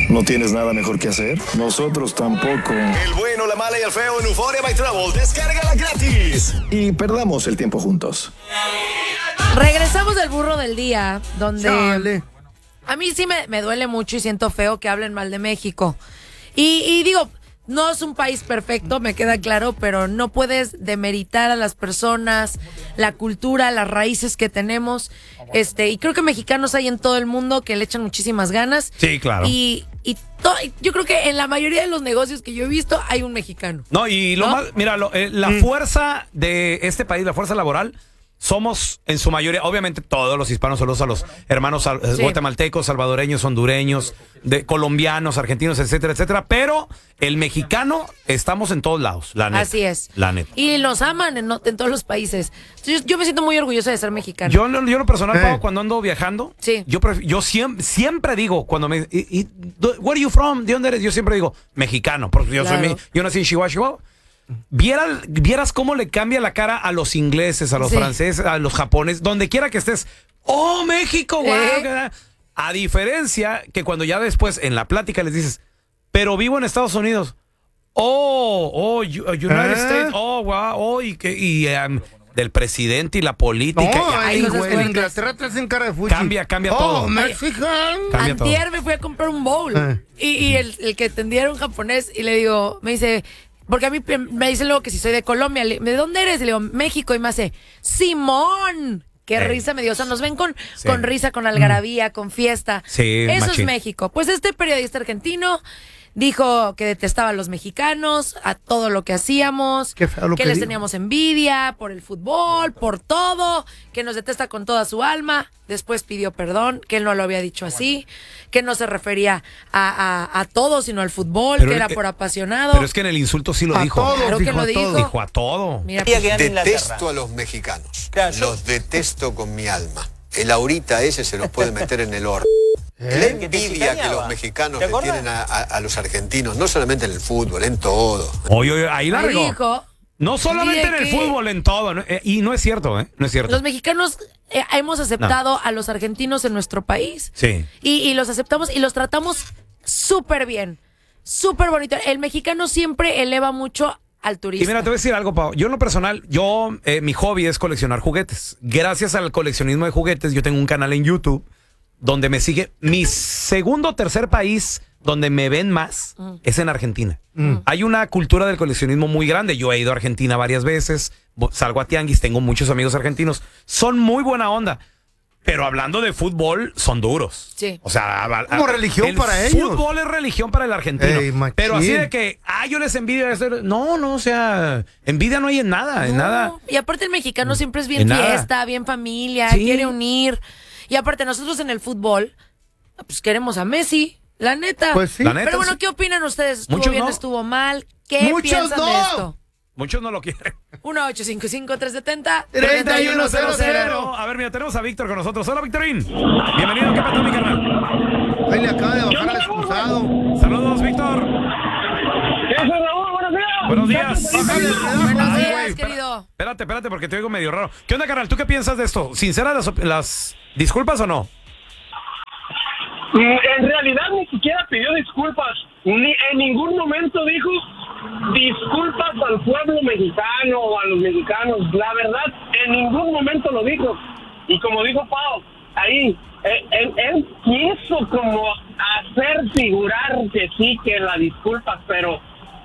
¿No tienes nada mejor que hacer? Nosotros tampoco. El bueno, la mala y el feo en Euphoria by Travel. Descárgala gratis. Y perdamos el tiempo juntos. Regresamos del burro del día, donde Chale. a mí sí me duele mucho y siento feo que hablen mal de México. Y digo, no es un país perfecto, me queda claro, pero no puedes demeritar a las personas, la cultura, las raíces que tenemos. Y creo que mexicanos hay en todo el mundo que le echan muchísimas ganas. Sí, claro. Y yo creo que en la mayoría de los negocios que yo he visto hay un mexicano. No, y lo ¿no? más, mira, la fuerza de este país, la fuerza laboral, somos en su mayoría, obviamente todos los hispanos, saludos a los hermanos guatemaltecos, salvadoreños, hondureños, colombianos, argentinos, etcétera, etcétera, pero el mexicano estamos en todos lados, la neta. Así es. La neta. Y los aman en todos los países. Entonces, yo me siento muy orgullosa de ser mexicano. Yo en lo personal, Pau, cuando ando viajando, Sí. yo siempre digo, cuando where are you from? ¿De dónde eres? Yo siempre digo, mexicano, porque yo Claro. yo nací en Chihuahua. Vieras cómo le cambia la cara a los ingleses, a los franceses, a los japoneses, donde quiera que estés. ¡Oh, México! Wow, a diferencia que cuando ya después en la plática les dices, pero vivo en Estados Unidos. United States. Oh, wow. Del presidente y la política. En Inglaterra te hacen cara de fuchi. Cambia todo. Mexican. Cambia todo. Antier me fui a comprar un bowl. Y el que atendía era un japonés y le digo, me dice, porque a mí me dice luego que si soy de Colombia, ¿de dónde eres? Y le digo, México. Y me hace, ¡Simón! Qué risa me dio. O sea, nos ven con risa, con algarabía, con fiesta. Sí, eso machín. es México. Pues este periodista argentino dijo que detestaba a los mexicanos, a todo lo que hacíamos, Qué feo lo que que les dijo. teníamos envidia por el fútbol, por todo, que nos detesta con toda su alma. Después pidió perdón, que él no lo había dicho así, que no se refería a todo, sino al fútbol, Pero que era él- por apasionado. Pero es que en el insulto sí lo A dijo. todos, Claro que dijo, lo a dijo. todos. Dijo a todo. Mira, pues, Detesto a los mexicanos. Claro. Los detesto con mi alma. El ahorita ese se los puede meter en el horno. La Que te envidia que chicaneaba. los mexicanos ¿Te le acuerdas? tienen a los argentinos, no solamente en el fútbol, en todo. Oye, ahí ahí largo. dijo, No solamente en el que fútbol, en todo. ¿No? Y no es cierto, ¿eh? No es cierto. los mexicanos hemos aceptado a los argentinos en nuestro país. Sí. Y los aceptamos y los tratamos súper bien, súper bonito. El mexicano siempre eleva mucho al turista. Y mira, te voy a decir algo, Pau. Yo en lo personal, mi hobby es coleccionar juguetes. Gracias al coleccionismo de juguetes, yo tengo un canal en YouTube donde me sigue. Mi segundo o tercer país donde me ven más es en Argentina. Hay una cultura del coleccionismo muy grande. Yo he ido a Argentina varias veces, salgo a tianguis, tengo muchos amigos argentinos. Son muy buena onda. Pero hablando de fútbol, son duros. Sí. O sea, Como religión para ellos. El fútbol es religión para el argentino. Ey, machín. Pero así de que, yo les envidio esto. No, o sea, envidia no hay en nada, en No, nada. Y aparte el mexicano siempre es bien En nada. fiesta, bien familia, Sí. quiere unir. Y aparte nosotros en el fútbol, pues queremos a Messi, la neta. Pues sí. La neta, Pero bueno, sí. ¿qué opinan ustedes? ¿Estuvo Muchos bien, no. estuvo mal? ¿Qué Muchos piensan no. de esto? Muchos no lo quieren. 1-855-370-3100. A ver, mira, tenemos a Víctor con nosotros. Hola, Víctorín. Bienvenido, ¿qué pasó, mi carnal? Ahí le acaba de bajar al excusado. Saludos, Víctor. Buenos días. Buenos Ay, días, güey, querido. Espérate, porque te oigo medio raro. ¿Qué onda, carnal? ¿Tú qué piensas de esto? ¿Sinceras las disculpas o no? En realidad ni siquiera pidió disculpas, ni en ningún momento dijo disculpas al pueblo mexicano o a los mexicanos. La verdad, en ningún momento lo dijo. Y como dijo Pau, ahí, él quiso como hacer figurar que sí, que la disculpas, pero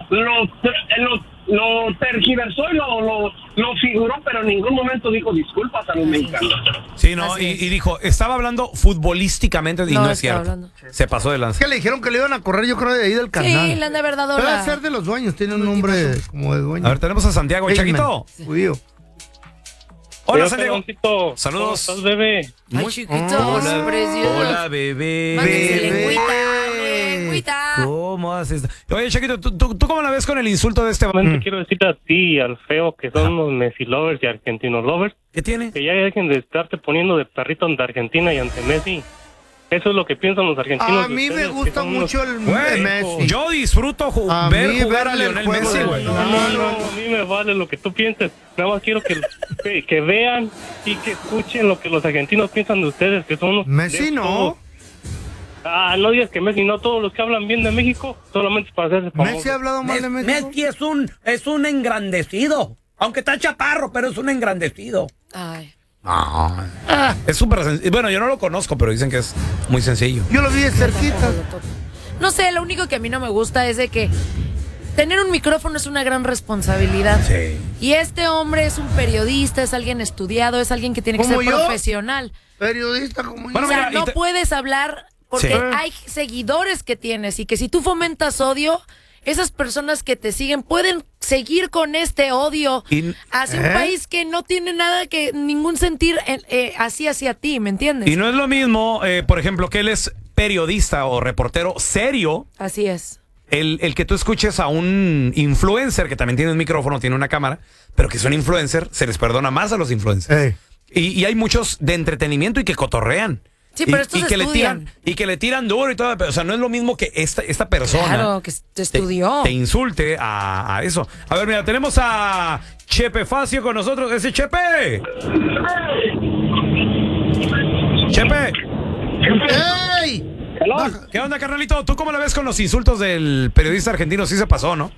lo tergiversó y lo figuró, pero en ningún momento dijo disculpas a los mexicanos. Sí, no, Así es. y dijo, estaba hablando futbolísticamente y no es estaba cierto. hablando. Se pasó de Es lanza. que le dijeron que le iban a correr, yo creo, de ahí del canal. Sí, le han de haber dado Debe la... ser de los dueños, tiene un nombre como de dueño. A ver, tenemos a Santiago, el Chaquito. Judío. Hola, Santiago. ¿Cómo Saludos. estás, bebé? Ay, chiquitos, Hola, preciosos. hola, bebé. Mándense Bebé. lengüita. ¿Cómo haces? Oye, Chaquito, ¿tú cómo la ves con el insulto de este? Solamente quiero decirte a ti y al feo que son unos Messi lovers y argentinos lovers, ¿Qué tiene? que ya dejen de estarte poniendo de perrito ante Argentina y ante Messi. Eso es lo que piensan los argentinos. A de mí me ustedes, que gusta son unos- mucho el Güey, Messi. yo disfruto A ver mí jugar a verle el Lionel juego Messi, de- güey. No, a mí me vale lo que tú pienses. Nada más quiero que vean y que escuchen lo que los argentinos piensan de ustedes, que son unos... Messi no. No digas que Messi, no todos los que hablan bien de México, solamente para hacerse famoso. ¿Messi ha hablado mal de México? Messi es un engrandecido. Aunque está chaparro, pero es un engrandecido. Ay. Es súper sencillo. Bueno, yo no lo conozco, pero dicen que es muy sencillo. Yo lo vi de cerquita. No sé, lo único que a mí no me gusta es de que tener un micrófono es una gran responsabilidad. Sí. Y este hombre es un periodista, es alguien estudiado, es alguien que tiene que ser ¿Como yo? profesional. Periodista como Bueno, O sea, mira, no puedes hablar porque Sí. hay seguidores que tienes y que si tú fomentas odio, esas personas que te siguen pueden seguir con este odio hacia un país que no tiene nada que ningún sentir así hacia ti, ¿me entiendes? Y no es lo mismo, por ejemplo, que él es periodista o reportero serio. Así es. El que tú escuches a un influencer que también tiene un micrófono, tiene una cámara, pero que es un influencer, se les perdona más a los influencers. Y hay muchos de entretenimiento y que cotorrean. Sí, pero estos que estudian. le tiran duro y todo. O sea, no es lo mismo que esta persona. Claro, que te estudió. Te insulte a eso. A ver, mira, tenemos a Chepe Facio con nosotros. ¡Ese Chepe! ¡Chepe! ¡Ey! ¿Qué onda, carnalito? ¿Tú cómo la ves con los insultos del periodista argentino? Sí se pasó, ¿no?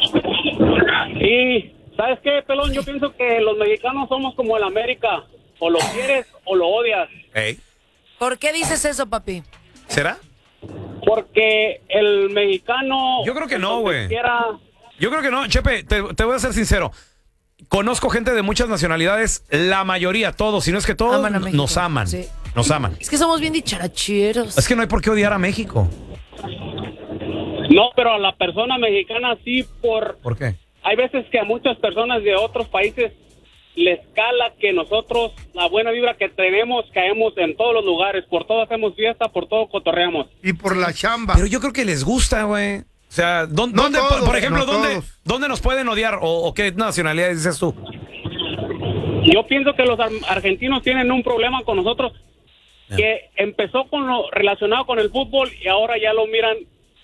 Sí, ¿sabes qué, pelón? Yo pienso que los mexicanos somos como el América. O lo quieres o lo odias. Ey. ¿Por qué dices eso, papi? ¿Será? Porque el mexicano... Yo creo que no, güey. Quiera... Yo creo que no. Chepe, te voy a ser sincero. Conozco gente de muchas nacionalidades, la mayoría, todos, si no es que todos, Aman a México. nos aman. Sí. Nos aman. Es que somos bien dicharacheros. Es que no hay por qué odiar a México. No, pero a la persona mexicana sí ¿Por qué? Hay veces que a muchas personas de otros países les cala que nosotros, la buena vibra que tenemos, caemos en todos los lugares, por todo hacemos fiesta, por todo cotorreamos. Y por la chamba. Pero yo creo que les gusta, güey. O sea, ¿dónde, todos, por ejemplo, no ¿dónde, todos. ¿dónde nos pueden odiar? ¿O qué nacionalidades dices tú? Yo pienso que los argentinos tienen un problema con nosotros que empezó con lo relacionado con el fútbol y ahora ya lo miran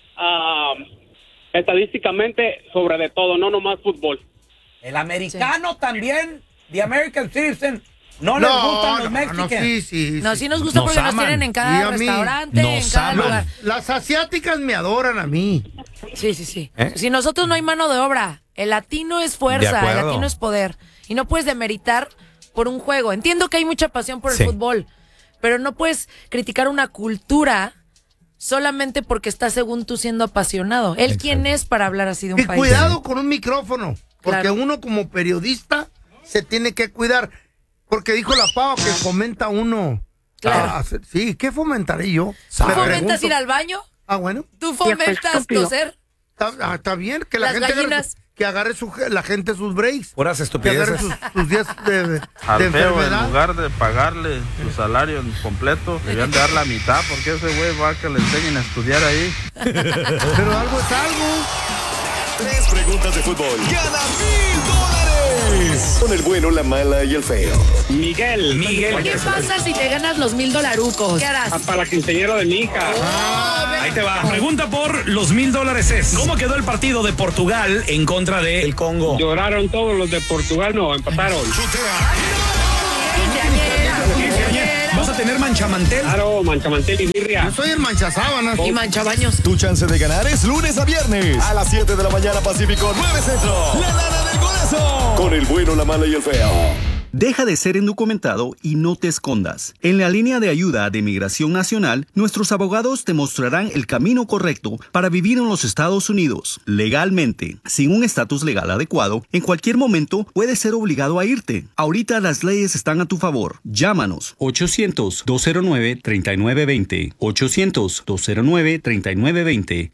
estadísticamente sobre de todo, no nomás fútbol. El americano también, the American citizen, no les gustan los mexicanos. sí. No, sí nos gusta porque nos tienen en cada Y a mí. restaurante, en cada lugar. Las asiáticas me adoran a mí. Sí. Si nosotros no hay mano de obra, el latino es De fuerza, el acuerdo. latino es poder. Y no puedes demeritar por un juego. Entiendo que hay mucha pasión por el fútbol, pero no puedes criticar una cultura solamente porque está según tú siendo apasionado. Él quién es para hablar así de un Y país. cuidado con un micrófono, porque Claro. uno como periodista se tiene que cuidar. Porque dijo la pava que fomenta uno. Claro. Sí, ¿qué fomentaré yo? ¿Tú Me fomentas pregunto. ir al baño? Bueno. ¿Tú fomentas toser? Está bien que la Las gente gallinas. agarre la gente sus breaks. Puras Que estupideces. agarre sus días de Al feo, en enfermedad. lugar de pagarle su salario en completo, debían de dar la mitad, porque ese güey va a que le enseñen a estudiar ahí. Pero algo es algo. 3 preguntas de fútbol. ¡Gana $1000! Con el bueno, la mala y el feo. Miguel. ¿Qué pasa si te ganas los $1000? ¿Qué harás? Para la quinceañera de mi hija. Ahí te va. Pregunta por los $1000 es: ¿cómo quedó el partido de Portugal en contra de el Congo? Lloraron todos los de Portugal, no, empataron. ¿Vas a tener manchamantel? Claro, manchamantel y birria. Yo soy el manchasábanas. Y manchabaños. Tu chance de ganar es lunes a viernes a las 7 de la mañana Pacífico, 9 Centro. La Lana del Golazo. Con el bueno, la mala y el feo. Deja de ser indocumentado y no te escondas. En la línea de ayuda de Migración Nacional, nuestros abogados te mostrarán el camino correcto para vivir en los Estados Unidos legalmente. Sin un estatus legal adecuado, en cualquier momento puedes ser obligado a irte. Ahorita las leyes están a tu favor. Llámanos 800-209-3920. 800-209-3920.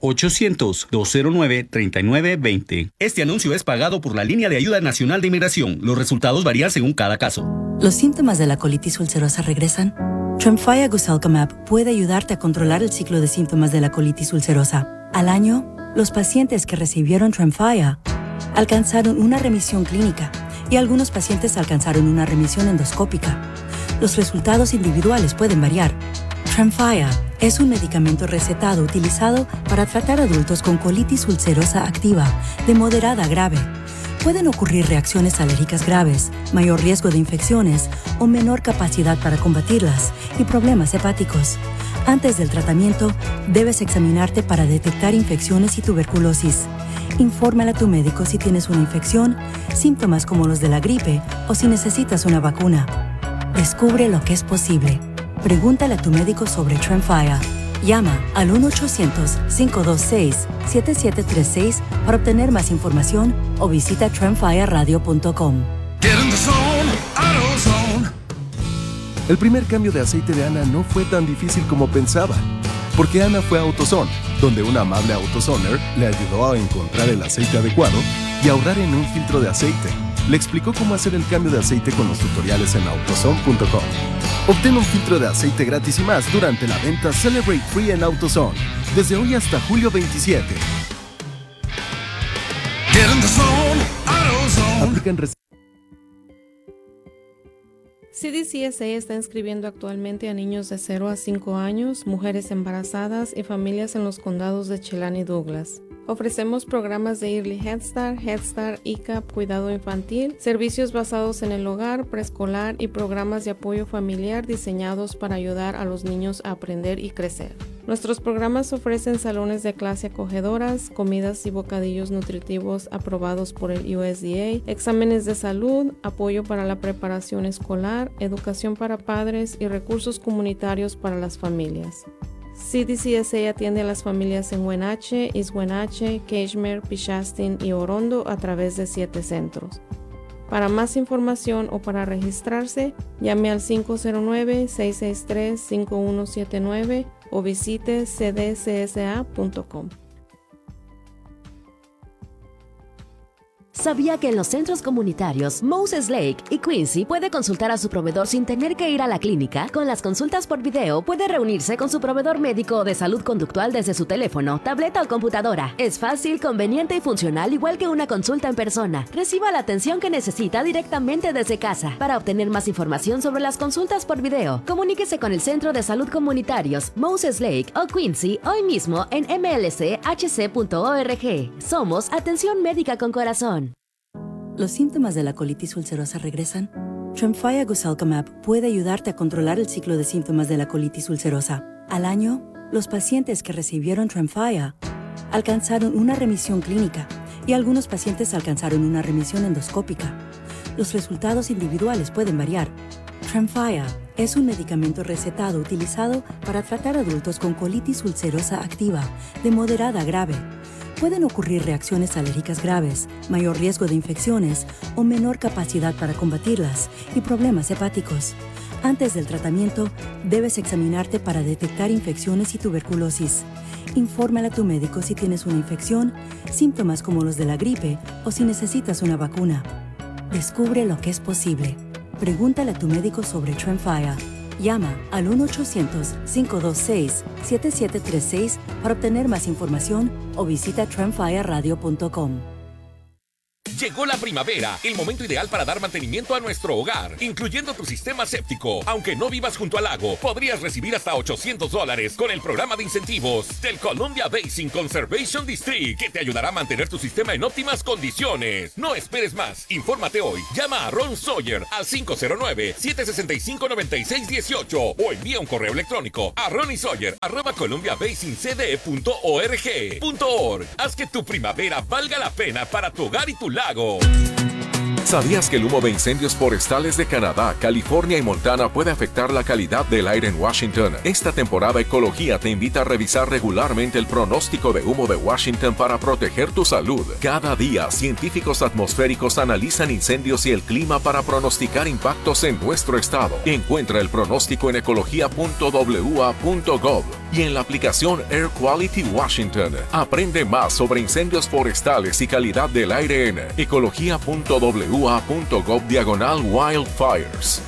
800-209-3920. Este anuncio es pagado por la línea de ayuda nacional de inmigración. Los resultados varían según cada caso. ¿Los síntomas de la colitis ulcerosa regresan? Tremfya Guselkumab puede ayudarte a controlar el ciclo de síntomas de la colitis ulcerosa. Al año, los pacientes que recibieron Tremfya alcanzaron una remisión clínica y algunos pacientes alcanzaron una remisión endoscópica. Los resultados individuales pueden variar. Tremfya es un medicamento recetado utilizado para tratar adultos con colitis ulcerosa activa de moderada a grave. Pueden ocurrir reacciones alérgicas graves, mayor riesgo de infecciones o menor capacidad para combatirlas y problemas hepáticos. Antes del tratamiento, debes examinarte para detectar infecciones y tuberculosis. Infórmale a tu médico si tienes una infección, síntomas como los de la gripe o si necesitas una vacuna. Descubre lo que es posible. Pregúntale a tu médico sobre Tremfya. Llama al 1-800-526-7736 para obtener más información o visita tremfyaradio.com. El primer cambio de aceite de Ana no fue tan difícil como pensaba, porque Ana fue a AutoZone, donde un amable AutoZoner le ayudó a encontrar el aceite adecuado y ahorrar en un filtro de aceite. Le explicó cómo hacer el cambio de aceite con los tutoriales en autozone.com. Obtén un filtro de aceite gratis y más durante la venta Celebrate Free en AutoZone, desde hoy hasta julio 27. Aplican CDCSA está inscribiendo actualmente a niños de 0 a 5 años, mujeres embarazadas y familias en los condados de Chelan y Douglas. Ofrecemos programas de Early Head Start, ICAP, cuidado infantil, servicios basados en el hogar, preescolar y programas de apoyo familiar diseñados para ayudar a los niños a aprender y crecer. Nuestros programas ofrecen salones de clase acogedoras, comidas y bocadillos nutritivos aprobados por el USDA, exámenes de salud, apoyo para la preparación escolar, educación para padres y recursos comunitarios para las familias. CDCSA atiende a las familias en Wenatchee, East Wenatchee, Cashmere, Pichastin y Orondo a través de 7 centros. Para más información o para registrarse, llame al 509-663-5179 o visite cdcsa.com. ¿Sabía que en los centros comunitarios Moses Lake y Quincy puede consultar a su proveedor sin tener que ir a la clínica? Con las consultas por video puede reunirse con su proveedor médico o de salud conductual desde su teléfono, tableta o computadora. Es fácil, conveniente y funcional igual que una consulta en persona. Reciba la atención que necesita directamente desde casa. Para obtener más información sobre las consultas por video, comuníquese con el Centro de Salud Comunitarios Moses Lake o Quincy hoy mismo en mlchc.org. Somos Atención Médica con Corazón. ¿Los síntomas de la colitis ulcerosa regresan? Tremfya Guselkumab puede ayudarte a controlar el ciclo de síntomas de la colitis ulcerosa. Al año, los pacientes que recibieron Tremfya alcanzaron una remisión clínica y algunos pacientes alcanzaron una remisión endoscópica. Los resultados individuales pueden variar. Tremfya es un medicamento recetado utilizado para tratar adultos con colitis ulcerosa activa de moderada a grave. Pueden ocurrir reacciones alérgicas graves, mayor riesgo de infecciones o menor capacidad para combatirlas y problemas hepáticos. Antes del tratamiento, debes examinarte para detectar infecciones y tuberculosis. Infórmale a tu médico si tienes una infección, síntomas como los de la gripe o si necesitas una vacuna. Descubre lo que es posible. Pregúntale a tu médico sobre Tremfya. Llama al 1-800-526-7736 para obtener más información o visita tremfyaradio.com. Llegó la primavera, el momento ideal para dar mantenimiento a nuestro hogar, incluyendo tu sistema séptico. Aunque no vivas junto al lago, podrías recibir hasta $800 con el programa de incentivos del Columbia Basin Conservation District, que te ayudará a mantener tu sistema en óptimas condiciones. No esperes más, infórmate hoy. Llama a Ron Sawyer al 509-765-9618 o envía un correo electrónico a ronysawyer@columbiabasincde.org. Haz que tu primavera valga la pena para tu hogar y tu lago. ¿Sabías que el humo de incendios forestales de Canadá, California y Montana puede afectar la calidad del aire en Washington? Esta temporada Ecología te invita a revisar regularmente el pronóstico de humo de Washington para proteger tu salud. Cada día, científicos atmosféricos analizan incendios y el clima para pronosticar impactos en nuestro estado. Encuentra el pronóstico en ecología.wa.gov y en la aplicación Air Quality Washington. Aprende más sobre incendios forestales y calidad del aire en ecología.wa.gov/wildfires.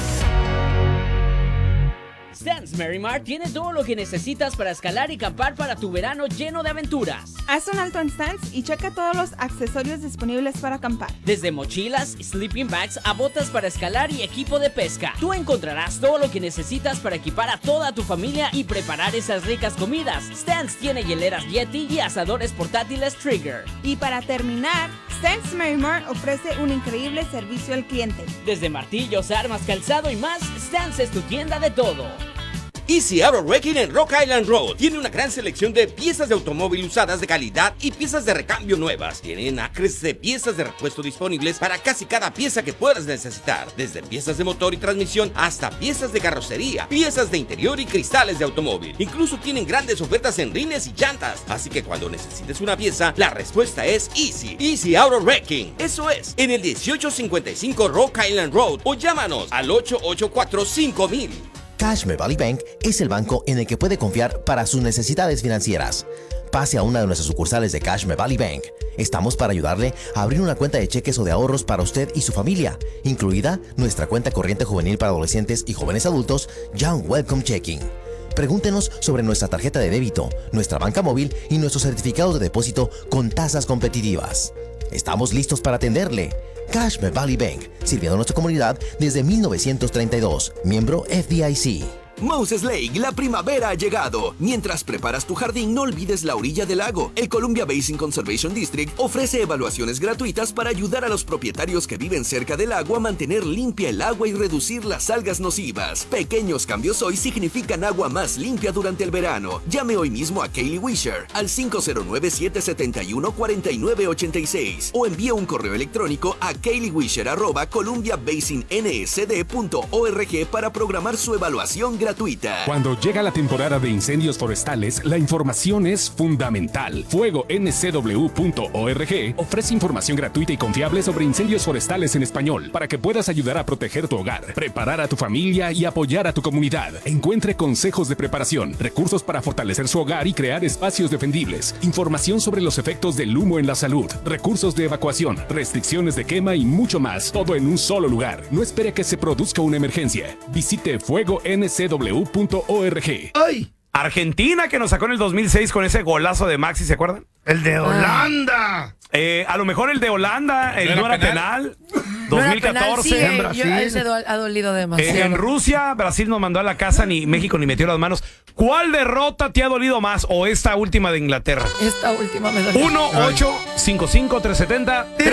Stance Merrimar tiene todo lo que necesitas para escalar y acampar para tu verano lleno de aventuras. Haz un alto en Stance y checa todos los accesorios disponibles para acampar. Desde mochilas, sleeping bags a botas para escalar y equipo de pesca. Tú encontrarás todo lo que necesitas para equipar a toda tu familia y preparar esas ricas comidas. Stance tiene hieleras Yeti y asadores portátiles Trigger. Y para terminar, Stance Merrimar ofrece un increíble servicio al cliente. Desde martillos, armas, calzado y más, Stance es tu tienda de todo. Easy Auto Wrecking en Rock Island Road. Tiene una gran selección de piezas de automóvil usadas de calidad y piezas de recambio nuevas. Tienen acres de piezas de repuesto disponibles para casi cada pieza que puedas necesitar. Desde piezas de motor y transmisión hasta piezas de carrocería, piezas de interior y cristales de automóvil. Incluso tienen grandes ofertas en rines y llantas. Así que cuando necesites una pieza, la respuesta es Easy Auto Wrecking. Eso es, en el 1855 Rock Island Road o llámanos al 884-5000. Cashme Valley Bank es el banco en el que puede confiar para sus necesidades financieras. Pase a una de nuestras sucursales de Cashme Valley Bank. Estamos para ayudarle a abrir una cuenta de cheques o de ahorros para usted y su familia, incluida nuestra cuenta corriente juvenil para adolescentes y jóvenes adultos, Young Welcome Checking. Pregúntenos sobre nuestra tarjeta de débito, nuestra banca móvil y nuestros certificados de depósito con tasas competitivas. Estamos listos para atenderle. Cashme Valley Bank, sirviendo a nuestra comunidad desde 1932, miembro FDIC. Moses Lake, la primavera ha llegado. Mientras preparas tu jardín, no olvides la orilla del lago. El Columbia Basin Conservation District ofrece evaluaciones gratuitas para ayudar a los propietarios que viven cerca del agua a mantener limpia el agua y reducir las algas nocivas. Pequeños cambios hoy significan agua más limpia durante el verano. Llame hoy mismo a Kaylee Wisher al 509-771-4986 o envíe un correo electrónico a kayleewisher@columbiabasinnsd.org para programar su evaluación gratuita. Cuando llega la temporada de incendios forestales, la información es fundamental. FuegoNCW.org ofrece información gratuita y confiable sobre incendios forestales en español para que puedas ayudar a proteger tu hogar, preparar a tu familia y apoyar a tu comunidad. Encuentre consejos de preparación, recursos para fortalecer su hogar y crear espacios defendibles, información sobre los efectos del humo en la salud, recursos de evacuación, restricciones de quema y mucho más, todo en un solo lugar. No espere que se produzca una emergencia. Visite FuegoNCW.org. ¡Ay! Argentina, que nos sacó en el 2006 con ese golazo de Maxi, ¿se acuerdan? El de Holanda. A lo mejor el de Holanda no era penal. 2014 en Brasil. Ese ha dolido demasiado. En Rusia, Brasil nos mandó a la casa, ni México ni metió las manos. ¿Cuál derrota te ha dolido más o esta última de Inglaterra? Esta última me dolió. 1-855-370-3100.